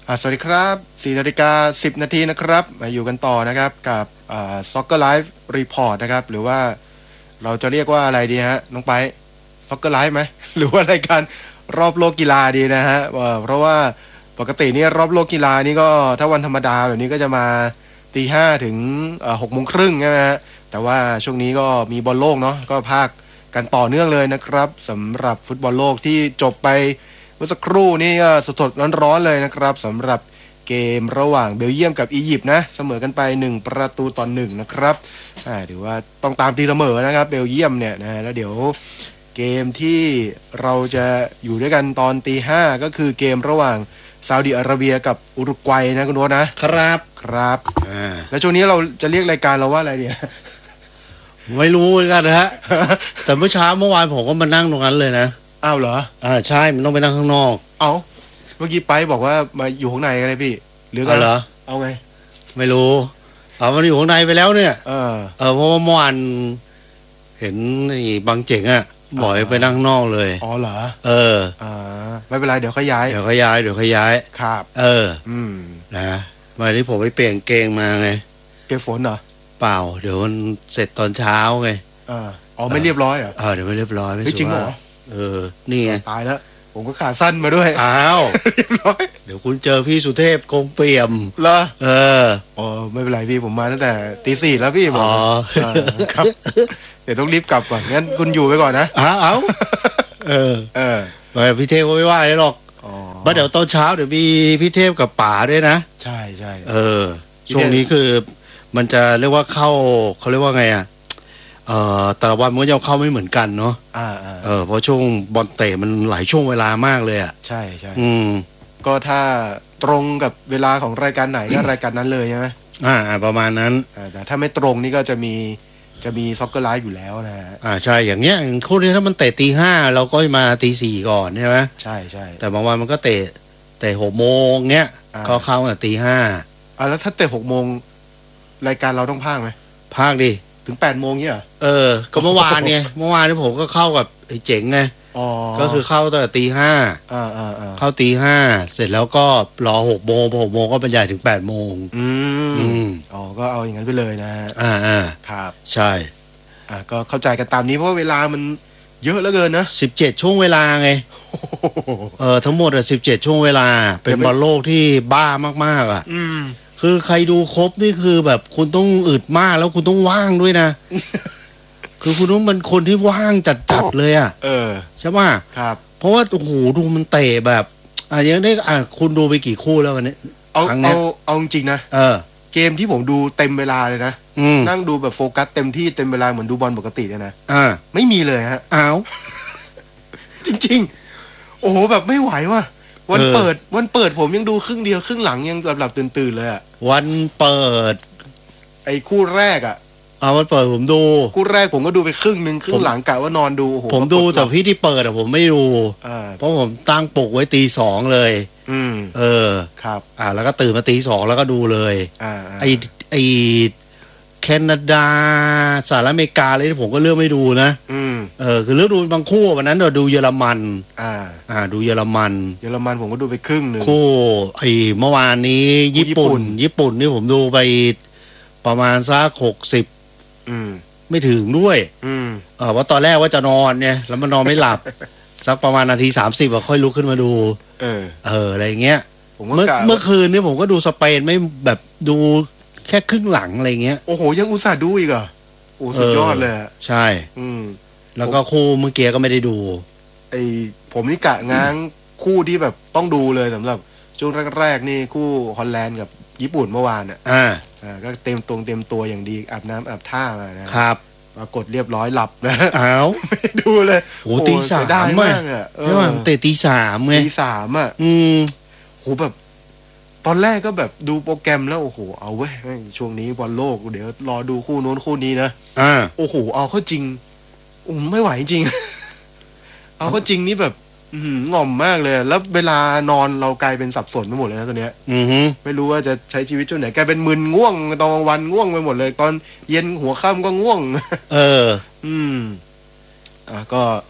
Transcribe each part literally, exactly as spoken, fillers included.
อ่าสวัสดีครับสี่นาฬิกาสิบนาทีนะครับมาอยู่กันต่อนะครับกับอ่า Soccer Live Report นะครับหรือว่าเราจะเรียกว่าอะไรดีฮะน้องไป Soccer Live ไหม หรือว่ารายการรอบโลกกีฬาดีนะฮะเอ่อเพราะว่าปกตินี่รอบโลกกีฬานี่ก็ถ้าวันธรรมดาแบบนี้ก็จะมาตีห้าถึงหกโมงครึ่งใช่ไหมฮะแต่ว่าช่วงนี้ก็มีบอลโลกเนาะก็พากกันต่อเนื่องเลยนะครับสำหรับฟุตบอลโลกที่จบไปเมื่อสักครู่นี่ก็สดๆร้อนๆเลยนะครับสำหรับเกมระหว่างเบลเยียมกับอียิปต์นะเสมอกันไปหนึ่งประตูต่อหนึ่งนะครับอ่าถือว่าต้องตามตีเสมอนะครับเบลเยียมเนี่ยนะแล้วเดี๋ยวเกมที่เราจะอยู่ด้วยกันตอนตีห้าก็คือเกมระหว่างซาอุดิอาระเบียกับอุรุกวัยนะคุณโน้ตนะครับครับอ่าแล้วช่วงนี้เราจะเรียกรายการเราว่าอะไรเนี่ยไม่รู้เหมือนกันนะฮะ แต่เมื่อเช้าเมื่อวานผมก็มานั่งตรงนั้นเลยนะอ้าวเหรออ่าใช่มันต้องไปนั่งข้างนอกเอาเมื่อกี้ไปบอกว่ามาอยู่ข้างในกันเลยพี่หรือกันเหรอเอาไงไม่รู้เอามันอยู่ข้างในไปแล้วเนี่ยเออเออเพราะว่าเมื่อวานเห็นไอ้บางเจ๋งอ่ะบอกให้ไปนั่งข้างนอกเลยอ๋อเหรอเอออ่าไม่เป็นไรเดี๋ยวเขาย้ายเดี๋ยวเขาย้ายเดี๋ยวเขาย้ายครับเอออืมนะวันนี้ผมไปเปลี่ยนเกงมาไงเปียกฝนเหรอเปล่าเดี๋ยวมันเสร็จตอนเช้าไงอ่าอ๋อไม่เรียบร้อยเหรอเออเดี๋ยวไม่เรียบร้อยไม่จริงเหรอเออนี่ไงตายแล้วผมก็ขาสั้นมาด้วยอ้าวเรียบร้อยเดี๋ยวคุณเจอพี่สุเทพคงเปี่ยมเหรอเอออ๋อไม่เป็นไรพี่ผมมาตั้งแต่ตีสี่แล้วพี่อ๋อครับเดี๋ยวต้องรีบกลับก่อนงั้นคุณอยู่ไปก่อนนะอ้าวเอาเออเออไม่พี่เทพก็ไม่ว่าเลยหรอกอ๋อเดี๋ยวตอนเช้าเดี๋ยวมีพี่เทพกับป๋าด้วยนะใช่ใช่เออช่วงนี้คือมันจะเรียกว่าเข้าเขาเรียกว่าไงอ่ะเอ่อแต่ละวันมันก็ยังเข้าไม่เหมือนกันเนาะอ่าเออเพราะช่วงบอลเตะมันหลายช่วงเวลามากเลยอ่ะใช่ใช่อืมก็ถ้าตรงกับเวลาของรายการไหนก็ รายการนั้นเลยใช่ไหมอ่าประมาณนั้นแต่ถ้าไม่ตรงนี่ก็จะมีจะมีซ็อกเกอร์ไลฟ์อยู่แล้วนะฮะอ่าใช่อย่างเงี้ยคู่นี้ถ้ามันเตะตีห้าเราก็มาตีสี่ก่อนใช่ไหมใช่ใช่แต่บางวันมันก็เตะเตะหกโมงเงี้ยก็เข้าตั้งแต่ตีห้าอ่าแล้วถ้าเตะหกโมงรายการเราต้องพากไหมพากดิถึงแปดโมงเงี้ยเออก็เมื่อวานไงเมื่อวานที่ผมก็เข้ากับไอ้เจ๋งไงก็คือเข้าตั้งแต่ตีห้าเข้าตีห้าเสร็จแล้วก็รอหกโมงพอหกโมงก็บรรยายถึงแปดโมงอืมอ๋อก็เอาอย่างนั้นไปเลยนะฮะอ่าอ่าครับใช่อ่าก็เข้าใจกันตามนี้เพราะเวลามันเยอะเหลือเกินนะสิบเจ็ดช่วงเวลาไงเออทั้งหมดอ่ะสิบเจ็ดช่วงเวลาเป็นบอลโลกที่บ้ามากๆอ่ะอืมคือใครดูครบนี่คือแบบคุณต้องอึดมากแล้วคุณต้องว่างด้วยนะคือคุณต้องเป็นคนที่ว่างจัดๆเลยอ่ะเออใช่ป่ะครับเพราะว่าโอ้โหดูมันเตะแบบอ่ะยังได้อ่ะคุณดูไปกี่คู่แล้ววันนี้เอาเอาเอาจริงๆนะเออเกมที่ผมดูเต็มเวลาเลยนะนั่งดูแบบโฟกัสเต็มที่เต็มเวลาเหมือนดูบอลปกติเลยนะอ่าไม่มีเลยฮะอ้าวจริงๆโอ้โหแบบไม่ไหวว่ะวันเปิดวันเปิดผมยังดูครึ่งเดียวครึ่งหลังยังหลับๆตื่นๆเลยอ่ะวันเปิดไอ้คู่แรกอ่ะเอาวันเปิดผมดูคู่แรกผมก็ดูไปครึ่งนึงครึ่งหลังกะว่านอนดูโอ้โหผมดูแต่พี่ที่เปิดอ่ะผมไม่ดูเพราะผมตั้งปลุกไว้ตีสองเลยอืมเออครับอ่าแล้วก็ตื่นมาตีสองแล้วก็ดูเลยอ่าไอไอแคนาดาสหรัฐอเมริกาอะไรที่ผมก็เลือกไม่ดูนะอืมเออคือเลือกดูบางคู่วันนั้นเราดูเยอรมันอ่าอ่าดูเยอรมันเยอรมันผมก็ดูไปครึ่งนึงคู่ไอเมื่อวานนี้ญี่ปุ่นญี่ปุ่นนี่ผมดูไปประมาณสักหกสิบอืมไม่ถึงด้วยอืมเออว่าตอนแรกว่าจะนอนเนี่ยแล้วมันนอนไม่หลับ สักประมาณนาทีสามสิบค่อยลุกขึ้นมาดูเออเอออะไรเงี้ยเมื่อเมื่อคืนนี่ผมก็ดูสเปนไม่แบบดูแค่ครึ่งหลังอะไรเงี้ยโอ้โหยังอุตส่าห์ดูอีกอ่ะโอ้สุดยอดเลยใช่อืมแล้วก็คู่เมื่อกี้ก็ไม่ได้ดูไอผมนี่กะง้างคู่ที่แบบต้องดูเลยสำหรับช่วงแรกๆนี่คู่ฮอลแลนด์กับญี่ปุ่นเมื่อวานอ่ะอ่าอ่าก็เต็มตรงเต็มตัวอย่างดีอาบน้ำอาบท่ามานะครับปรากฏเรียบร้อยหลับนะอ้าวไม่ดูเลยโหตีสามได้มากอ่ะใช่ป่ะเตะตีสามไงตีสามอ่ะอืมโหแบบตอนแรกก็แบบดูโปรแกรมแล้วโอ้โหเอาเว้ยช่วงนี้บอลโลกเดี๋ยวรอดูคู่โน้นคู่นี้นะอ่าโอ้โหเอาเข้าจริงอุ้มไม่ไหวจริง เอาเข้าจริงนี่แบบง่อมมากเลยแล้วเวลานอนเรากลายเป็นสับสนไปหมดเลยนะตอนเนี้ยอือฮึไม่รู้ว่าจะใช้ชีวิตช่วงไหนกลายเป็นมึนง่วงตอนกลางวันง่วงไปหมดเลยตอนเย็นหัวค่ำก็ง่วงเอออืมอ่ะก็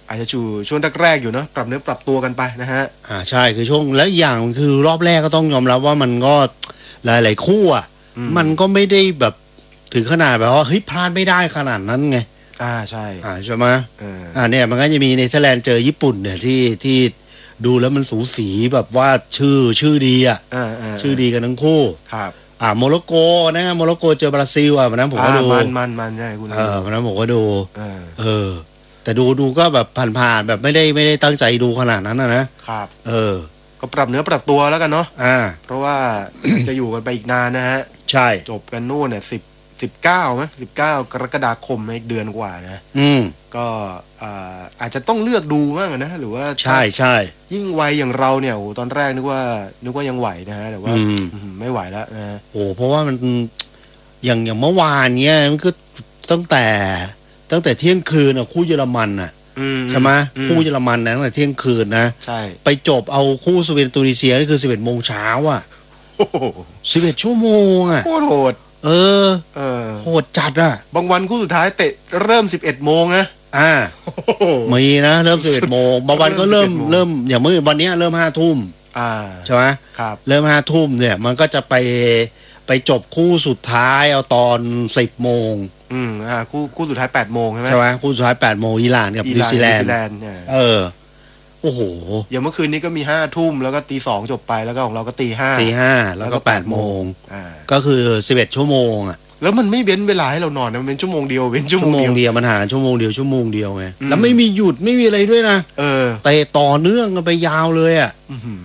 อาจจะชูช่วงแรกๆอยู่เนาะปรับเนื้อปรับตัวกันไปนะฮะอ่าใช่คือช่วงและอย่างคือรอบแรกก็ต้องยอมรับว่ามันก็หลายๆคู่อ่ะมันก็ไม่ได้แบบถึงขนาดแบบว่าเฮ้ยพลาดไม่ได้ขนาดนั้นไงอ่าใช่อ่าใช่ไหมอ่าเนี่ยมันก็จะมีเนเธอร์แลนด์เจอญี่ปุ่นเนี่ยที่ที่ดูแล้วมันสูสีแบบว่าชื่อชื่อดีอ่ะชื่อดีกันทั้งคู่ครับอ่าโมร็อกโกนะโมร็อกโกเจอบราซิลอ่ะวันนั้นผมก็ดูมันมันมันใช่คุณเออวันนั้นผมก็ดูเออแต่ดูดูก็แบบผ่านๆแบบไม่ได้ไม่ได้ตั้งใจดูขนาดนั้นนะครับเออก็ปรับเนื้อปรับตัวแล้วกันเนาะอ่าเพราะว่า จะอยู่กันไปอีกนานนะฮะใช่จบกันนู่นเนี่ยสิบสิบเก้าไหมสิบเก้ากรกฎาคมอีกเดือนกว่านะอืมก็อ่าอาจจะต้องเลือกดูบ้างนะหรือว่าใช่ใช่ยิ่งวัยอย่างเราเนี่ยโอ้ตอนแรกนึกว่านึกว่ายังไหวนะฮะแต่ว่าไม่ไหวแล้วนะโอ้เพราะว่ามันอย่างอย่างเมื่อวานเนี้ยมันก็ตั้งแต่ตั้งแต่เที่ยงคืนอ่ะคู่เยอรมันอ่ะใช่ไหมคู่เยอรมันนะตั้งแต่เที่ยงคืนนะใช่ไปจบเอาคู่สวีเดนตูนิเซียก็คือสิบเอ็ดโมงเช้าอ่ะสิบเอ็ดชั่วโมงอ่ะโคตรโหดเออเออโหดจัดอ่ะบางวันคู่สุดท้ายเตะเริ่มสิบเอ็ดโมงนะอ่ามีนะเริ่มสิบเอ็ดโมงบางวันก็เริ่มเริ่มอย่างเมื่อวันนี้เริ่มห้าทุ่มอ่าใช่ไหมครับเริ่มห้าทุ่มเนี่ยมันก็จะไปไปจบคู่สุดท้ายเอาตอนสิบโมงอืมอ่าคู่คู่สุดท้ายแปดโมงใช่ไหมใช่ไหมคู่สุดท้ายแปดโมงอิหร่านกับนิวซีแลนด์เออโอ้โหอย่างเมื่อคืนนี้ก็มีห้าทุ่มแล้วก็ตีสองจบไปแล้วก็ของเราก็ตีห้าตีห้าแล้วก็แปดโมงอ่าก็คือสิบเอ็ดชั่วโมงอ่ะแล้วมันไม่เว้นเวลาให้เรานอนนะมันเป็นชั่วโมงเดียวเว้นชั่วโมงเดียวมันหาชั่วโมงเดียวชั่วโมงเดียวไงแล้วไม่มีหยุดไม่มีอะไรด้วยนะเออแต่ต่อเนื่องกันไปยาวเลยอ่ะ